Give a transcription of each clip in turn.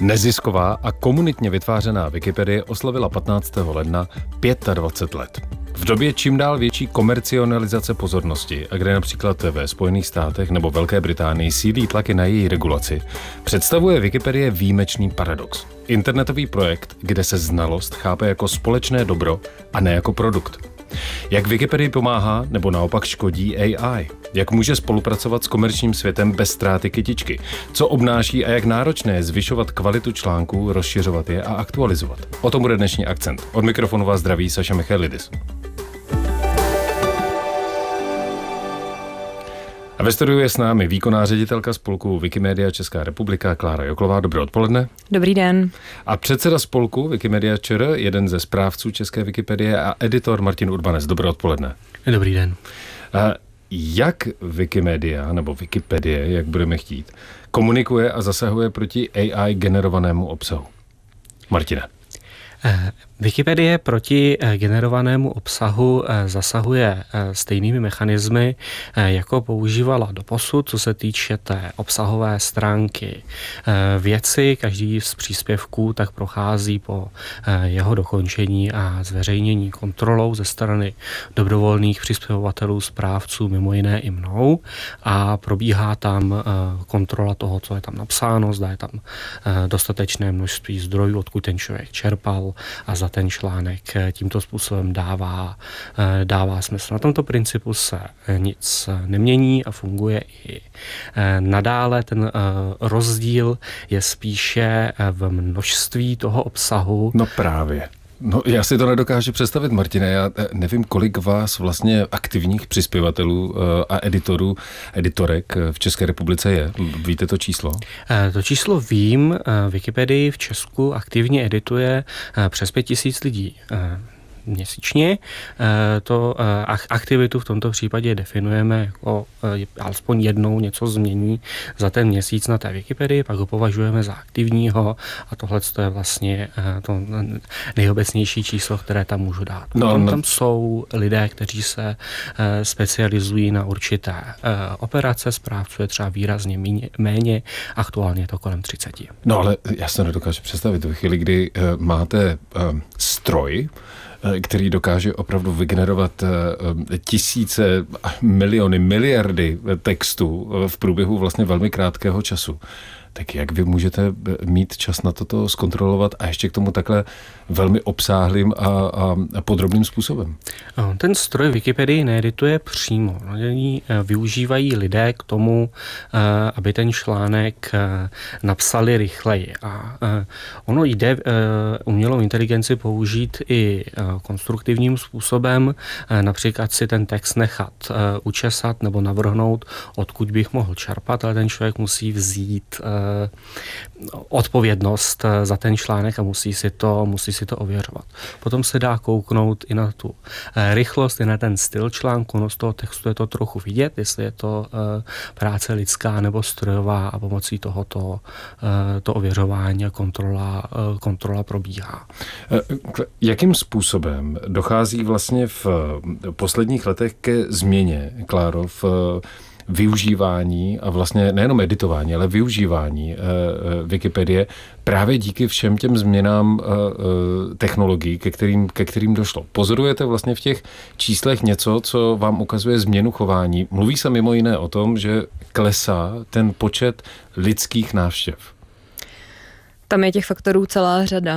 Nezisková a komunitně vytvářená Wikipedie oslavila 15. ledna 25 let. V době čím dál větší komercionalizace pozornosti a kde například ve Spojených státech nebo Velké Británii sílí tlaky na její regulaci, představuje Wikipedie výjimečný paradox. Internetový projekt, kde se znalost chápe jako společné dobro a ne jako produkt. Jak Wikipedii pomáhá nebo naopak škodí AI? Jak může spolupracovat s komerčním světem bez ztráty kytičky? Co obnáší a jak náročné je zvyšovat kvalitu článků, rozšiřovat je a aktualizovat? O tom bude dnešní akcent. Od mikrofonu vás zdraví Saša Michailidis. A ve studiu je s námi výkonná ředitelka spolku Wikimedia Česká republika Klára Joklová. Dobré odpoledne. Dobrý den. A předseda spolku Wikimedia ČR, jeden ze správců České Wikipedie a editor Martin Urbanec. Dobré odpoledne. Dobrý den. Jak Wikimedia, nebo Wikipedie, jak budeme chtít, komunikuje a zasahuje proti AI generovanému obsahu? Martine. Wikipedie proti generovanému obsahu zasahuje stejnými mechanismy, jako používala doposud, co se týče té obsahové stránky věci. Každý z příspěvků tak prochází po jeho dokončení a zveřejnění kontrolou ze strany dobrovolných přispěvovatelů, správců, mimo jiné i mnou, a probíhá tam kontrola toho, co je tam napsáno, zda je tam dostatečné množství zdrojů, odkud ten člověk čerpal, a za ten článek tímto způsobem dává smysl. Na tomto principu se nic nemění a funguje i nadále. Ten rozdíl je spíše v množství toho obsahu. No právě. No, já si to nedokážu představit, Martine. Já nevím, kolik vás vlastně aktivních přispěvatelů a editorek v České republice je. Víte to číslo? To číslo vím. Wikipedii v Česku aktivně edituje přes 5000 lidí měsíčně. To aktivitu v tomto případě definujeme jako alespoň jednou něco změní za ten měsíc na té Wikipedii, pak ho považujeme za aktivního a tohle je vlastně to nejobecnější číslo, které tam můžu dát. Tam jsou lidé, kteří se specializují na určité operace, správců je třeba výrazně méně, aktuálně je to kolem 30. No ale já se nedokážu představit ve chvíli, kdy máte stroj, který dokáže opravdu vygenerovat tisíce, miliony, miliardy textů v průběhu vlastně velmi krátkého času. Tak jak vy můžete mít čas na toto zkontrolovat a ještě k tomu takhle velmi obsáhlým a podrobným způsobem? Ten stroj Wikipedii needituje přímo. Využívají lidé k tomu, aby ten článek napsali rychleji. A ono jde umělou inteligenci použít i konstruktivním způsobem, například si ten text nechat učesat nebo navrhnout, odkud bych mohl čerpat, ale ten člověk musí vzít odpovědnost za ten článek a musí si to ověřovat. Potom se dá kouknout i na tu rychlost, i na ten styl článku, no z toho textu je to trochu vidět, jestli je to práce lidská nebo strojová a pomocí tohoto to ověřování a kontrola probíhá. Jakým způsobem dochází vlastně v posledních letech ke změně, Kláro, v využívání a vlastně nejenom editování, ale využívání Wikipedie právě díky všem těm změnám technologií, ke kterým došlo? Pozorujete vlastně v těch číslech něco, co vám ukazuje změnu chování? Mluví se mimo jiné o tom, že klesá ten počet lidských návštěv. Tam je těch faktorů celá řada.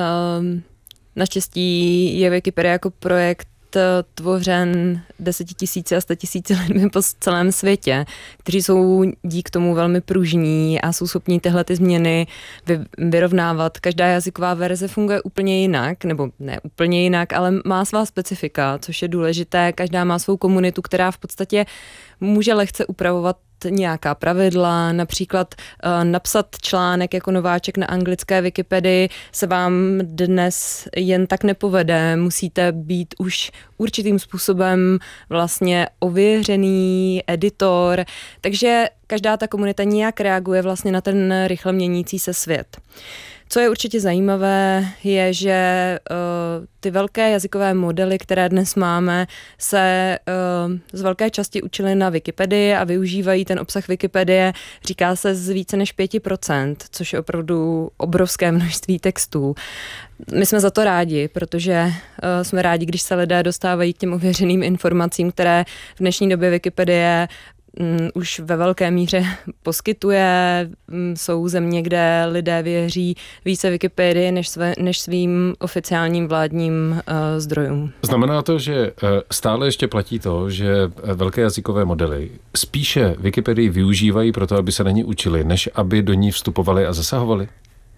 Naštěstí je Wikipedia jako projekt tvořen 10 000 a 100 000 lidmi po celém světě, kteří jsou dík tomu velmi pružní a jsou schopní tyhle ty změny vyrovnávat. Každá jazyková verze funguje úplně jinak, nebo ne úplně jinak, ale má svá specifika, což je důležité. Každá má svou komunitu, která v podstatě může lehce upravovat nějaká pravidla, například napsat článek jako nováček na anglické Wikipedii se vám dnes jen tak nepovede. Musíte být už určitým způsobem vlastně ověřený editor, takže každá ta komunita nějak reaguje vlastně na ten rychle měnící se svět. Co je určitě zajímavé, je, že ty velké jazykové modely, které dnes máme, se z velké části učily na Wikipedii a využívají ten obsah Wikipedie, říká se z více než 5%, což je opravdu obrovské množství textů. My jsme za to rádi, protože jsme rádi, když se lidé dostávají k těm ověřeným informacím, které v dnešní době Wikipedie už ve velké míře poskytuje. Jsou země, kde lidé věří více Wikipedii než svým oficiálním vládním zdrojům. Znamená to, že stále ještě platí to, že velké jazykové modely spíše Wikipedii využívají proto, aby se na ní učili, než aby do ní vstupovali a zasahovali?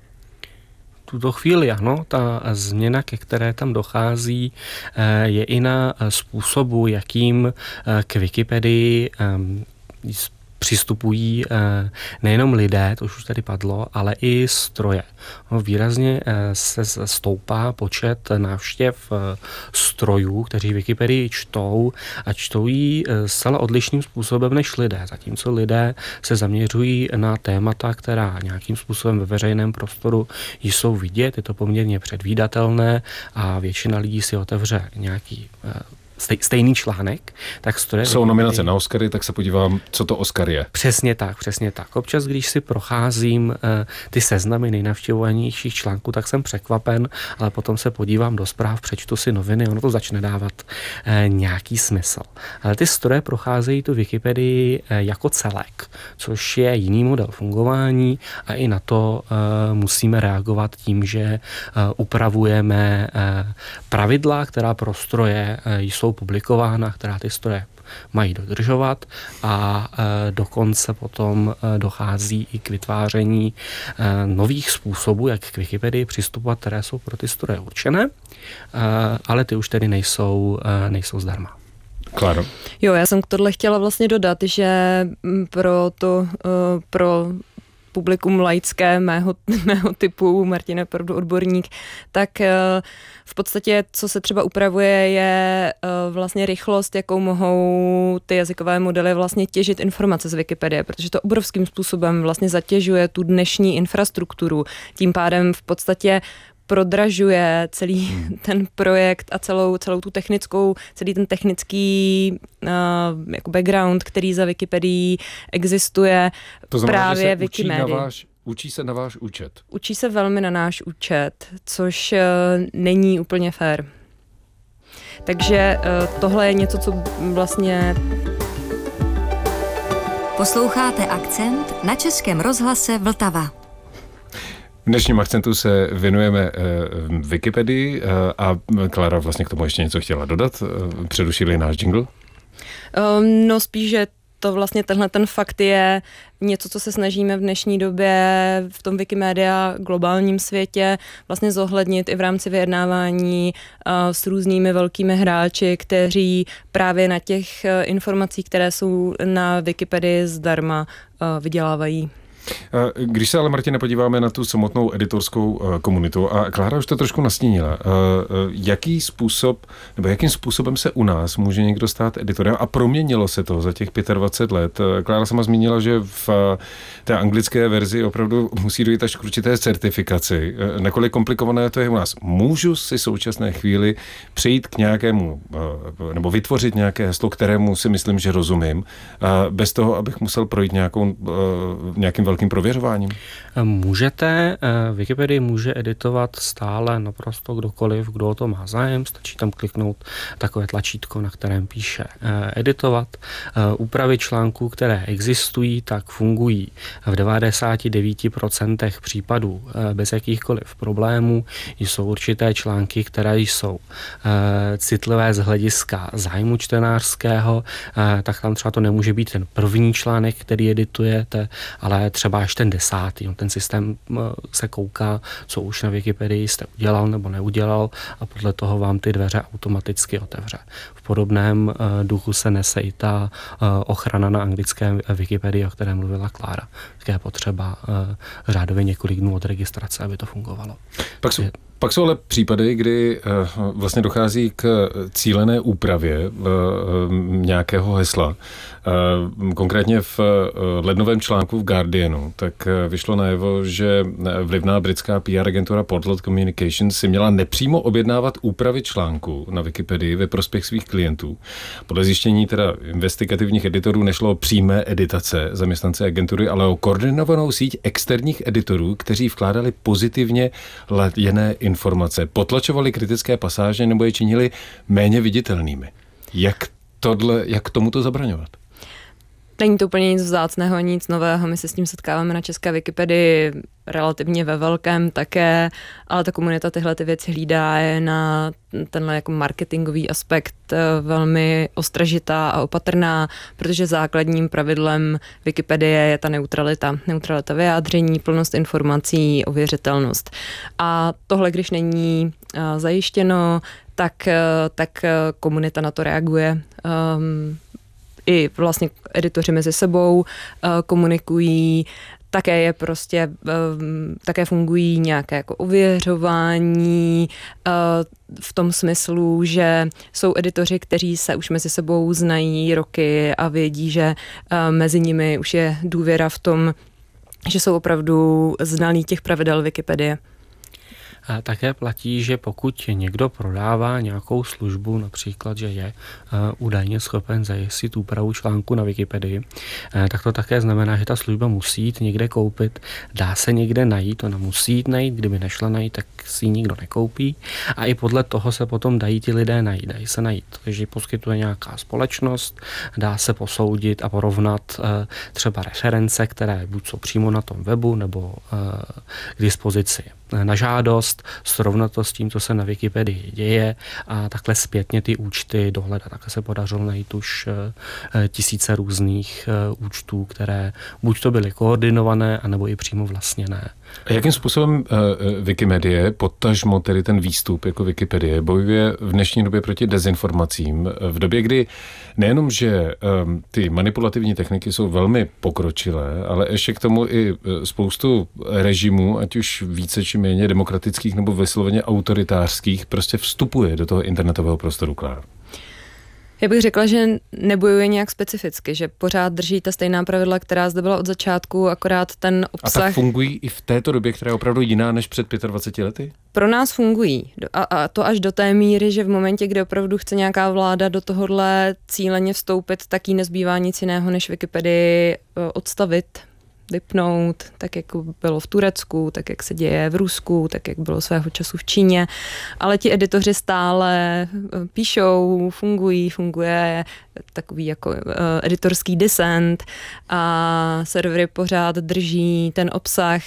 Tuto chvíli, ano, ta změna, ke které tam dochází, je i na způsobu, jakým k Wikipedii přistupují nejenom lidé, to už tady padlo, ale i stroje. Výrazně se stoupá počet návštěv strojů, kteří Wikipedii čtou a čtou ji zcela odlišným způsobem než lidé. Zatímco lidé se zaměřují na témata, která nějakým způsobem ve veřejném prostoru jsou vidět, je to poměrně předvídatelné a většina lidí si otevře nějaký stejný článek, tak stroje... Jsou nominace na Oscary, tak se podívám, co to Oscar je. Přesně tak. Občas, když si procházím ty seznamy nejnavštěvovanějších článků, tak jsem překvapen, ale potom se podívám do zpráv, přečtu si noviny, ono to začne dávat nějaký smysl. Ale ty stroje procházejí tu Wikipedii jako celek, což je jiný model fungování a i na to musíme reagovat tím, že upravujeme pravidla, která pro stroje jsou publikována, která ty stroje mají dodržovat a dokonce potom dochází i k vytváření nových způsobů, jak k Wikipedii přistupovat, které jsou pro ty stroje určené, ale ty už tedy nejsou zdarma. Kláro. Jo, já jsem k tohle chtěla vlastně dodat, že pro publikum laické mého typu, Martin je opravdu odborník, tak v podstatě, co se třeba upravuje, je vlastně rychlost, jakou mohou ty jazykové modely vlastně těžit informace z Wikipedie, protože to obrovským způsobem vlastně zatěžuje tu dnešní infrastrukturu. Tím pádem v podstatě prodražuje celý ten projekt a celý ten technický jako background, který za Wikipedií existuje. To znamená, právě že Wikimedia. Učí se na váš účet. Učí se velmi na náš účet, což není úplně fér. Takže tohle je něco, co vlastně... Posloucháte Akcent na Českém rozhlase Vltava. V dnešním Akcentu se věnujeme Wikipedii a Klára vlastně k tomu ještě něco chtěla dodat. Přerušili náš jingle? No spíš, že to vlastně ten fakt je něco, co se snažíme v dnešní době v tom Wikimedia globálním světě vlastně zohlednit i v rámci vyjednávání s různými velkými hráči, kteří právě na těch informacích, které jsou na Wikipedii zdarma, vydělávají. Když se ale, Martine, podíváme na tu samotnou editorskou komunitu, a Klára už to trošku nastínila, jakým způsobem se u nás může někdo stát editorem a proměnilo se to za těch 25 let. Klára sama zmínila, že v té anglické verzi opravdu musí dojít až k určité certifikaci. Nakolik komplikované to je u nás? Můžu si v současné chvíli přejít k nějakému, nebo vytvořit nějaké heslo, kterému si myslím, že rozumím, bez toho, abych musel projít nějakým velkým prověřováním? Můžete, Wikipedii může editovat stále naprosto kdokoliv, kdo o to má zájem, stačí tam kliknout takové tlačítko, na kterém píše editovat. Úpravy článků, které existují, tak fungují v 99% případů bez jakýchkoliv problémů. Jsou určité články, které jsou citlivé z hlediska zájmu čtenářského, tak tam třeba to nemůže být ten první článek, který editujete, ale třeba až ten 10. Ten systém se kouká, co už na Wikipedii jste udělal nebo neudělal a podle toho vám ty dveře automaticky otevře. V podobném duchu se nese i ta ochrana na anglické Wikipedii, o které mluvila Klára. Je potřeba řádově několik dnů od registrace, aby to fungovalo. Pak jsou ale případy, kdy vlastně dochází k cílené úpravě nějakého hesla. Konkrétně v lednovém článku v Guardianu tak vyšlo najevo, že vlivná britská PR agentura Portland Communications si měla nepřímo objednávat úpravy článku na Wikipedii ve prospěch svých klientů. Podle zjištění teda investigativních editorů nešlo o přímé editace zaměstnance agentury, ale o koordinovanou síť externích editorů, kteří vkládali pozitivně laděné informace, potlačovali kritické pasáže nebo je činili méně viditelnými. Jak tomuto zabraňovat? Není to úplně nic vzácného, nic nového. My se s tím setkáváme na české Wikipedii relativně ve velkém také, ale ta komunita tyhle ty věci hlídá, je na tenhle jako marketingový aspekt velmi ostražitá a opatrná, protože základním pravidlem Wikipedie je ta neutralita. Neutralita vyjádření, plnost informací, ověřitelnost. A tohle, když není zajištěno, tak komunita na to reaguje. I vlastně editoři mezi sebou komunikují, také fungují nějaké jako ověřování v tom smyslu, že jsou editoři, kteří se už mezi sebou znají roky a vědí, že mezi nimi už je důvěra v tom, že jsou opravdu znalí těch pravidel Wikipedie. A také platí, že pokud někdo prodává nějakou službu, například, že je údajně schopen zajistit úpravu článku na Wikipedii, tak to také znamená, že ta služba musí jít někde koupit, dá se někde najít, ona musí jít najít, kdyby nešla najít, tak si ji nikdo nekoupí a i podle toho se potom dají ti lidé najít, dají se najít. Takže poskytuje nějaká společnost, dá se posoudit a porovnat třeba reference, které buď jsou přímo na tom webu nebo k dispozici na žádost, srovnat to s tím, co se na Wikipedii děje a takhle zpětně ty účty dohledat. Takhle se podařilo najít už tisíce různých účtů, které buď to byly koordinované, anebo i přímo vlastněné. A jakým způsobem Wikimedie, potažmo tedy ten výstup jako Wikipedie, bojuje v dnešní době proti dezinformacím? V době, kdy nejenom, že ty manipulativní techniky jsou velmi pokročilé, ale ještě k tomu i spoustu režimů, ať už více či méně demokratických nebo vysloveně autoritářských, prostě vstupuje do toho internetového prostoru, Kláro. Já bych řekla, že nebojuje nějak specificky, že pořád drží ta stejná pravidla, která zde byla od začátku, akorát ten obsah... A tak fungují i v této době, která je opravdu jiná než před 25 lety? Pro nás fungují. A to až do té míry, že v momentě, kdy opravdu chce nějaká vláda do tohohle cíleně vstoupit, tak jí nezbývá nic jiného, než Wikipedii odstavit, vypnout, tak jak bylo v Turecku, tak jak se děje v Rusku, tak jak bylo svého času v Číně. Ale ti editoři stále píšou, funguje takový jako editorský dissent a servery pořád drží ten obsah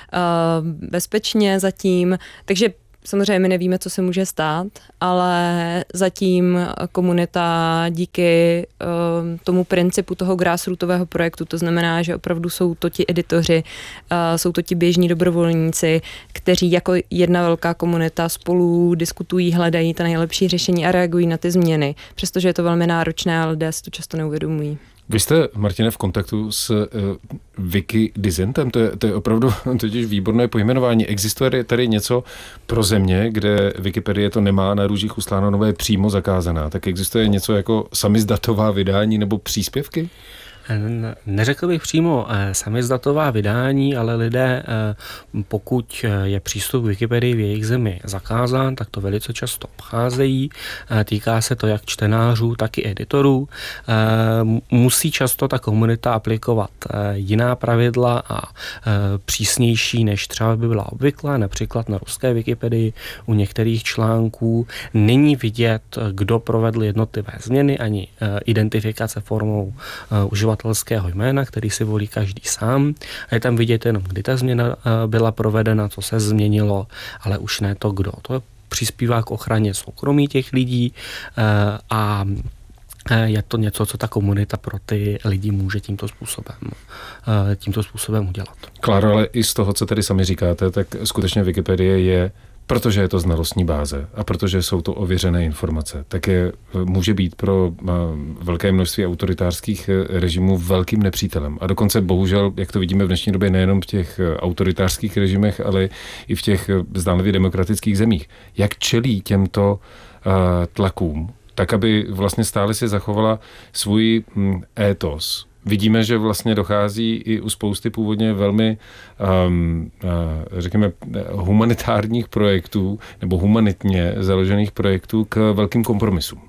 bezpečně zatím. Takže samozřejmě my nevíme, co se může stát, ale zatím komunita díky tomu principu toho grassrootového projektu, to znamená, že opravdu jsou to ti editoři, jsou to ti běžní dobrovolníci, kteří jako jedna velká komunita spolu diskutují, hledají ta nejlepší řešení a reagují na ty změny, přestože je to velmi náročné, ale lidé si to často neuvědomují. Vy jste, Martine, v kontaktu s Wikidissentem, to je opravdu totiž výborné pojmenování. Existuje tady něco pro země, kde Wikipedie to nemá na růžích ustláno nové přímo zakázaná, tak existuje něco jako samizdatová vydání nebo příspěvky? Neřekl bych přímo samizdatová vydání, ale lidé, pokud je přístup k Wikipedii v jejich zemi zakázán, tak to velice často obcházejí. Týká se to jak čtenářů, tak i editorů. Musí často ta komunita aplikovat jiná pravidla a přísnější, než třeba by byla obvyklá. Například na ruské Wikipedii u některých článků není vidět, kdo provedl jednotlivé změny, ani identifikace formou uživatelského jména, který si volí každý sám. A je tam vidět jenom, kdy ta změna byla provedena, co se změnilo, ale už ne to, kdo. To přispívá k ochraně soukromí těch lidí a je to něco, co ta komunita pro ty lidi může tímto způsobem udělat. Kláro, ale i z toho, co tady sami říkáte, tak skutečně Wikipedie je protože je to znalostní báze a protože jsou to ověřené informace, tak může být pro velké množství autoritářských režimů velkým nepřítelem. A dokonce bohužel, jak to vidíme v dnešní době, nejenom v těch autoritářských režimech, ale i v těch zdánlivě demokratických zemích. Jak čelí těmto tlakům, tak aby vlastně stále si zachovala svůj étos. Vidíme, že vlastně dochází i u spousty původně velmi, řekněme, humanitárních projektů nebo humanitně založených projektů k velkým kompromisům.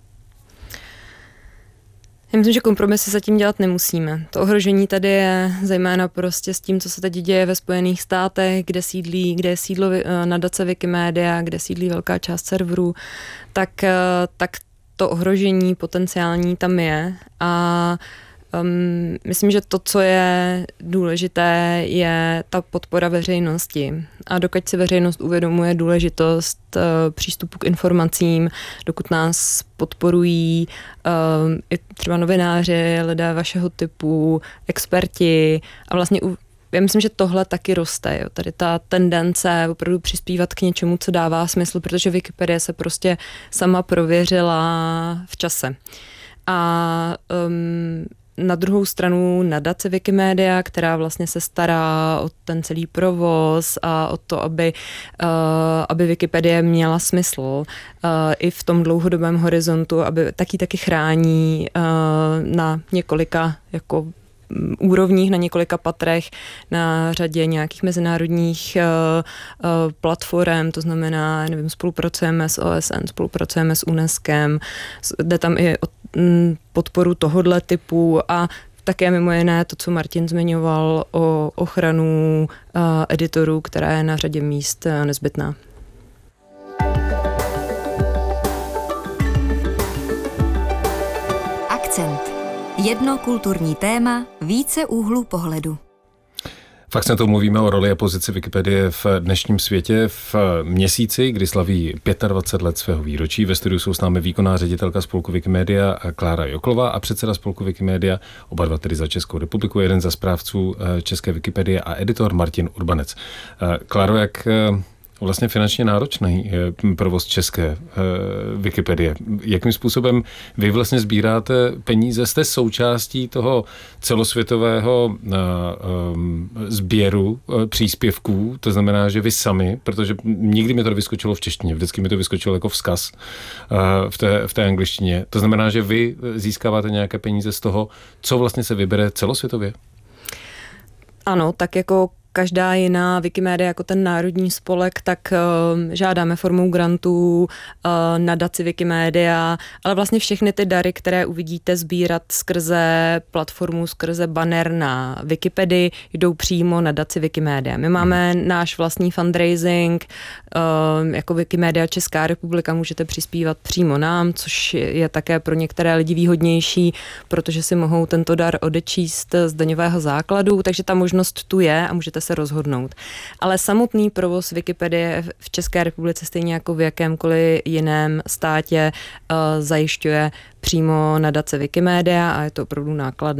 Já myslím, že kompromisy zatím dělat nemusíme. To ohrožení tady je zejména prostě s tím, co se teď děje ve Spojených státech, kde je sídlo nadace Wikimedia, kde sídlí velká část serverů, tak to ohrožení potenciální tam je a myslím, že to, co je důležité, je ta podpora veřejnosti. A dokud si veřejnost uvědomuje důležitost přístupu k informacím, dokud nás podporují i třeba novináři, lidé vašeho typu, experti a vlastně já myslím, že tohle taky roste. Jo. Tady ta tendence opravdu přispívat k něčemu, co dává smysl, protože Wikipedie se prostě sama prověřila v čase. A na druhou stranu nadace Wikimedia, která vlastně se stará o ten celý provoz a o to, aby Wikipedie měla smysl i v tom dlouhodobém horizontu, aby taky chrání na několika jako úrovních, na několika patrech, na řadě nějakých mezinárodních platform, to znamená, nevím, spolupracujeme s OSN, spolupracujeme s UNESCO, jde tam i o podporu tohodle typu a také mimo jiné to, co Martin zmiňoval o ochranu editorů, která je na řadě míst nezbytná. Akcent. Jedno kulturní téma, více úhlů pohledu. Fakt se to mluvíme o roli a pozici Wikipedie v dnešním světě v měsíci, kdy slaví 25 let svého výročí. Ve studiu jsou s námi výkonná ředitelka spolku Wikimedia Klára Joklová a předseda spolku Wikimedia, oba dva tedy za Českou republiku, jeden za správců České Wikipedie a editor Martin Urbanec. Kláro, jak vlastně finančně náročný provoz české Wikipedie. Jakým způsobem vy vlastně sbíráte peníze? Jste součástí toho celosvětového sběru příspěvků, to znamená, že vy sami, protože nikdy mi to vyskočilo v češtině, vždycky mi to vyskočilo jako vzkaz v té angličtině. To znamená, že vy získáváte nějaké peníze z toho, co vlastně se vybere celosvětově? Ano, tak jako každá jiná Wikimedia jako ten národní spolek, tak žádáme formou grantů nadaci Wikimedia, ale vlastně všechny ty dary, které uvidíte sbírat skrze platformu, skrze banner na Wikipedii, jdou přímo nadaci Wikimedia. My máme náš vlastní fundraising, jako Wikimedia Česká republika můžete přispívat přímo nám, což je také pro některé lidi výhodnější, protože si mohou tento dar odečíst z daňového základu, takže ta možnost tu je a můžete se rozhodnout. Ale samotný provoz Wikipedie v České republice, stejně jako v jakémkoliv jiném státě, zajišťuje přímo nadace Wikimedia a je to opravdu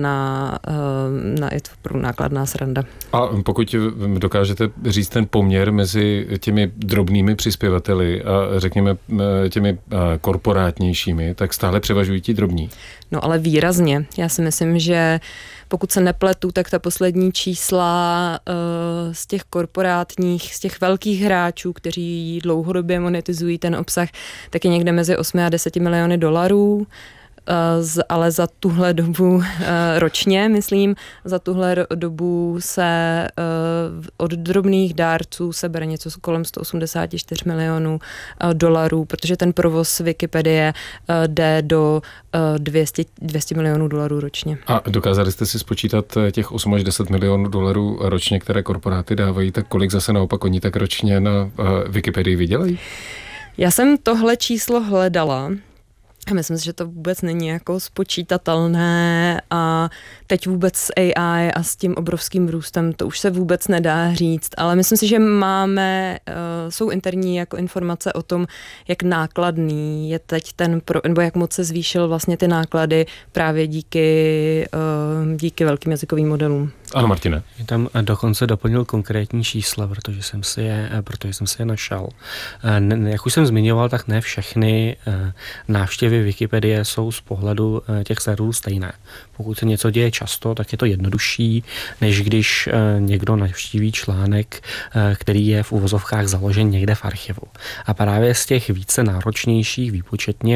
nákladná sranda. A pokud dokážete říct ten poměr mezi těmi drobnými přispěvateli a řekněme těmi korporátnějších, tak stále převažují ti drobní. No ale výrazně. Já si myslím, že pokud se nepletu, tak ta poslední čísla z těch korporátních, z těch velkých hráčů, kteří dlouhodobě monetizují ten obsah, tak je někde mezi 8 a 10 miliony dolarů. Ale za tuhle dobu ročně, myslím, za tuhle dobu se od drobných dárců se bere něco kolem 184 milionů dolarů, protože ten provoz Wikipedie jde do 200 milionů dolarů ročně. A dokázali jste si spočítat těch 8 až 10 milionů dolarů ročně, které korporáty dávají, tak kolik zase naopak oni tak ročně na Wikipedii vydělají? Já jsem tohle číslo hledala. A myslím si, že to vůbec není jako spočítatelné a teď vůbec s AI a s tím obrovským růstem to už se vůbec nedá říct, ale myslím si, že jsou interní jako informace o tom, jak nákladný je teď nebo jak moc se zvýšil vlastně ty náklady právě díky velkým jazykovým modelům. Ano, Martine. Tam dokonce doplnil konkrétní čísla, protože jsem si je našel. Jak už jsem zmiňoval, tak ne všechny návštěvy Wikipedie jsou z pohledu těch serverů stejné. Pokud se něco děje často, tak je to jednodušší, než když někdo navštíví článek, který je v uvozovkách založen někde v archivu. A právě z těch více náročnějších výpočetně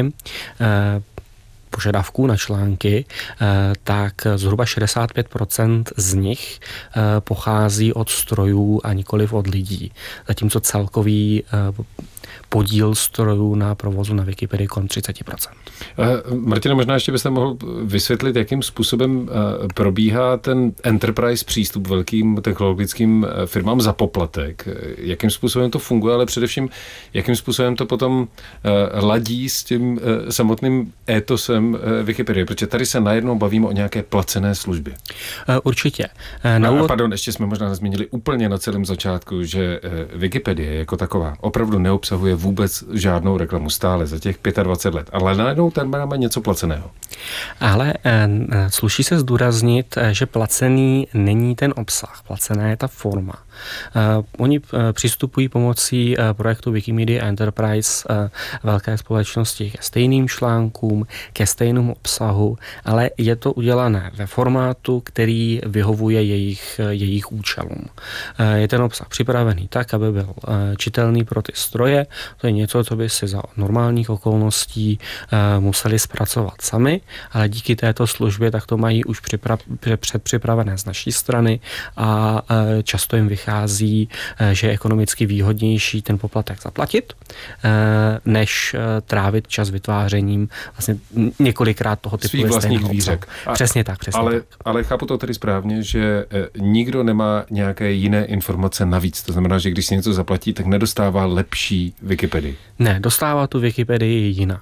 požadavků na články, tak zhruba 65% z nich pochází od strojů a nikoliv od lidí. Zatímco celkový podíl strojů na provozu na Wikipedii kolem 30%. Martina, možná ještě byste mohl vysvětlit, jakým způsobem probíhá ten enterprise přístup velkým technologickým firmám za poplatek. Jakým způsobem to funguje, ale především, jakým způsobem to potom ladí s tím samotným étosem Wikipedie, protože tady se najednou bavíme o nějaké placené službě. Určitě. Pardon, ještě jsme možná nezmínili úplně na celém začátku, že Wikipedie jako taková opravdu neobsahuje vůbec žádnou reklamu stále za těch 25 let, ale najednou tam máme něco placeného. Ale sluší se zdůraznit, že placený není ten obsah, placená je ta forma. Oni přistupují pomocí projektu Wikimedia Enterprise velké společnosti ke stejným článkům, ke stejnému obsahu, ale je to udělané ve formátu, který vyhovuje jejich účelům. Je ten obsah připravený tak, aby byl čitelný pro ty stroje. To je něco, co by si za normálních okolností museli zpracovat sami, ale díky této službě tak to mají už předpřipravené z naší strany a často jim vychází, že je ekonomicky výhodnější ten poplatek zaplatit, než trávit čas vytvářením vlastně několikrát toho typu svých vlastních dvířek. Přesně tak. Ale chápu to tedy správně, že nikdo nemá nějaké jiné informace navíc. To znamená, že když si něco zaplatí, tak nedostává lepší Wikipedii. Ne, dostává tu Wikipedii jinak.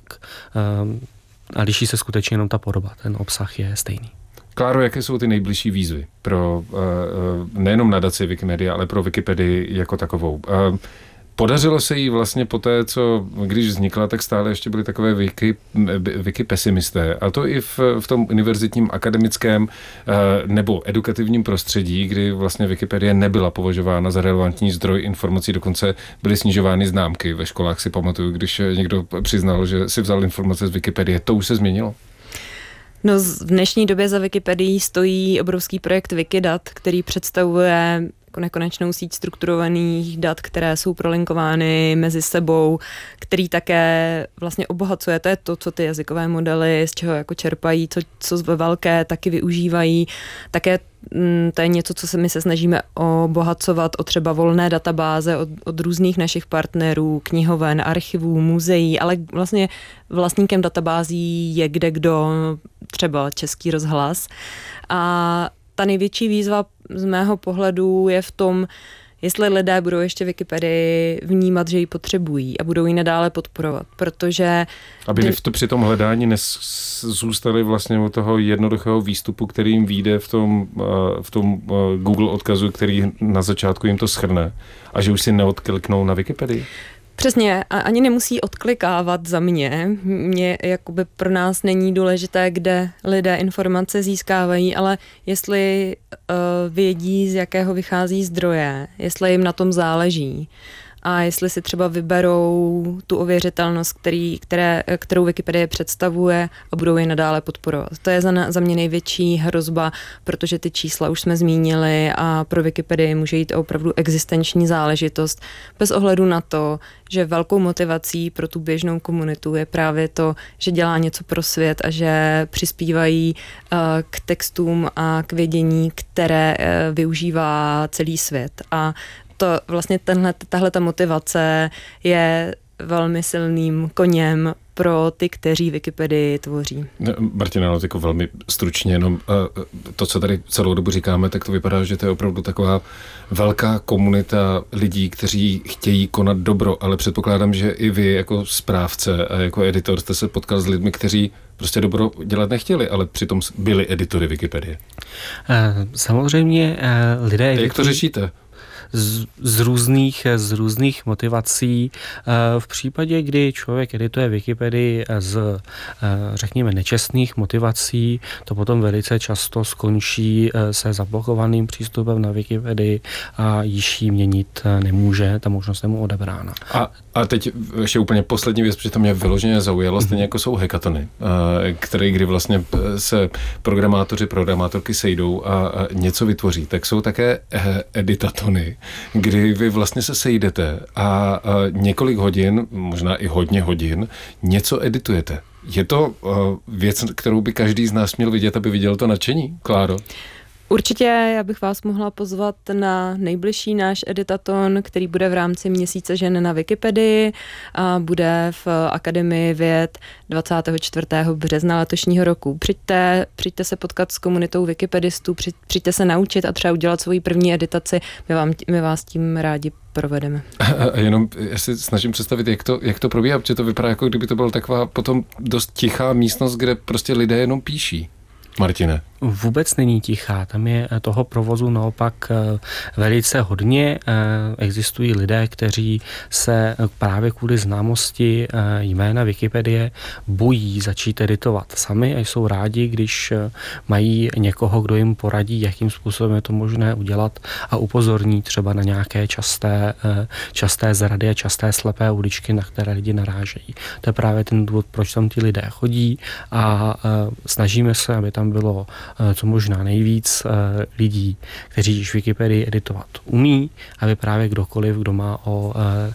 A liší se skutečně jenom ta podoba. Ten obsah je stejný. Kláro, jaké jsou ty nejbližší výzvy pro nejenom nadaci Wikimedia, ale pro Wikipedii jako takovou? Podařilo se jí vlastně po té, co když vznikla, tak stále ještě byly takové wiki pesimisté. A to i v tom univerzitním, akademickém nebo edukativním prostředí, kdy vlastně Wikipedie nebyla považována za relevantní zdroj informací, dokonce byly snižovány známky. Ve školách si pamatuju, když někdo přiznal, že si vzal informace z Wikipedie. To už se změnilo? No, v dnešní době za Wikipedií stojí obrovský projekt Wikidat, který představuje nekonečnou síť strukturovaných dat, které jsou prolinkovány mezi sebou, který také vlastně obohacuje. To je to, co ty jazykové modely, z čeho jako čerpají, co ve velké taky využívají. Také to je něco, co my se snažíme obohacovat o třeba volné databáze od různých našich partnerů, knihoven, archivů, muzeí, ale vlastně vlastníkem databází je kdekdo, třeba Český rozhlas. A ta největší výzva z mého pohledu je v tom, jestli lidé budou ještě Wikipedii vnímat, že ji potřebují a budou ji nadále podporovat, protože... Aby při tom hledání zůstali vlastně u toho jednoduchého výstupu, který jim vyjde v tom Google odkazu, který na začátku jim to shrne, a že už si neodkliknou na Wikipedii. Přesně, a ani nemusí odklikávat za mě. Jakoby pro nás není důležité, kde lidé informace získávají, ale jestli vědí, z jakého vychází zdroje, jestli jim na tom záleží a jestli si třeba vyberou tu ověřitelnost, kterou Wikipedie představuje a budou ji nadále podporovat. To je za mě největší hrozba, protože ty čísla už jsme zmínili a pro Wikipedii může jít o opravdu existenční záležitost bez ohledu na to, že velkou motivací pro tu běžnou komunitu je právě to, že dělá něco pro svět a že přispívají k textům a k vědění, které využívá celý svět. A to vlastně tahleta motivace je velmi silným koněm pro ty, kteří Wikipedii tvoří. Martina, no, jako velmi stručně, jenom to, co tady celou dobu říkáme, tak to vypadá, že to je opravdu taková velká komunita lidí, kteří chtějí konat dobro, ale předpokládám, že i vy jako správce a jako editor jste se potkal s lidmi, kteří prostě dobro dělat nechtěli, ale přitom byli editory Wikipedie. Samozřejmě lidé... Jak to řešíte? z různých motivací. V případě, kdy člověk edituje Wikipedii z, řekněme, nečestných motivací, to potom velice často skončí se zablokovaným přístupem na Wikipedii a již ji měnit nemůže, ta možnost je mu odebrána. A teď ještě úplně poslední věc, protože to mě vyloženě zaujalo, stejně jako jsou hackatony, kdy vlastně se programátorky sejdou a něco vytvoří, tak jsou také editatony, kdy vy vlastně se sejdete a několik hodin, možná i hodně hodin, něco editujete. Je to věc, kterou by každý z nás měl vidět, aby viděl to nadšení, Kláro? Určitě, já bych vás mohla pozvat na nejbližší náš editaton, který bude v rámci Měsíce žen na Wikipedii a bude v Akademii věd 24. března letošního roku. Přijďte se potkat s komunitou wikipedistů, přijďte se naučit a třeba udělat svoji první editaci. My vás tím rádi provedeme. A jenom já si snažím představit, jak to probíhá, protože to vypadá, jako kdyby to byla taková potom dost tichá místnost, kde prostě lidé jenom píší. Martine. Vůbec není tichá, tam je toho provozu naopak velice hodně. Existují lidé, kteří se právě kvůli známosti jména Wikipedie bojí začít editovat sami a jsou rádi, když mají někoho, kdo jim poradí, jakým způsobem je to možné udělat a upozorní třeba na nějaké časté zrady a časté slepé uličky, na které lidi narážejí. To je právě ten důvod, proč tam ti lidé chodí a snažíme se, aby tam bylo co možná nejvíc lidí, kteří již Wikipedii editovat umí, aby právě kdokoliv, kdo má o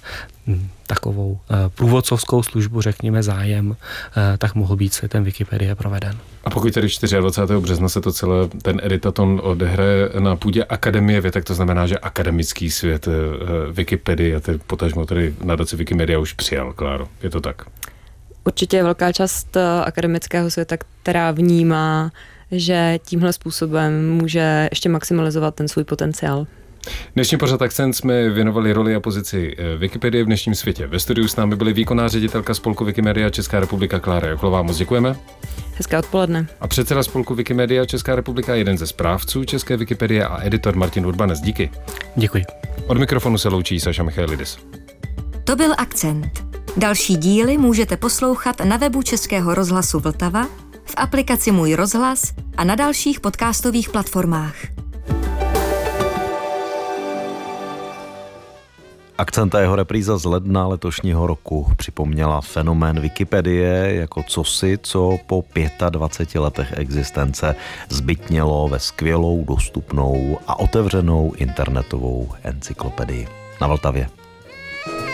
takovou průvodcovskou službu, řekněme, zájem, tak mohl být světem Wikipedie proveden. A pokud tedy 24. března se to celé, ten editaton odehraje na půdě Akademie věd, tak to znamená, že akademický svět Wikipedie a potažmo tedy nadace Wikimedia už přijal, Kláro. Je to tak? Určitě je velká část akademického světa, která vnímá, že tímhle způsobem může ještě maximalizovat ten svůj potenciál. Dnešní pořad Akcent jsme věnovali roli a pozici Wikipedie v dnešním světě. Ve studiu s námi byly výkonná ředitelka spolku Wikimedia Česká republika Klára Jochlová. Moc děkujeme. Hezké odpoledne. A předseda spolku Wikimedia Česká republika, jeden ze správců České Wikipedie a editor Martin Urbanec. Díky. Děkuji. Od mikrofonu se loučí Saša Michailidis. To byl Akcent. Další díly můžete poslouchat na webu Českého rozhlasu Vltava, v aplikaci Můj rozhlas a na dalších podcastových platformách. Akcent a jeho repríza z ledna letošního roku připomněla fenomén Wikipedie jako cosi, co po 25 letech existence zbytnělo ve skvělou, dostupnou a otevřenou internetovou encyklopedii. Na Vltavě.